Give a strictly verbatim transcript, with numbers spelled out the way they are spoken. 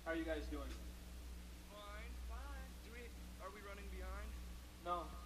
How are you guys doing? Fine, fine. Do we, are we running behind? No,